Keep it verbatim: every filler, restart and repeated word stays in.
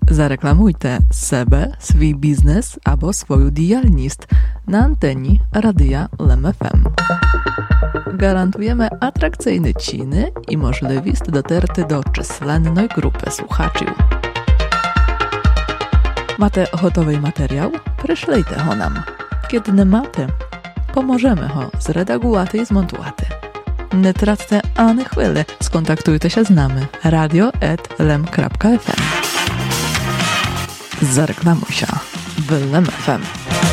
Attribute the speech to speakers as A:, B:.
A: Zareklamujte sebe, svій бізнес або свою діяльність na anteni Radia Lem F M. Garantujemy atrakcyjne ciny i możliwość dotarty do численної групи słuchaczy. Macie gotowy materiał? Przyszlijcie go nam. Kiedy nie macie, pomożemy go zredagować i zmontować. Nie traccie ani chwili, skontaktujcie się z nami radio at lem kropka f m. Zareklamuj się w Lem F M.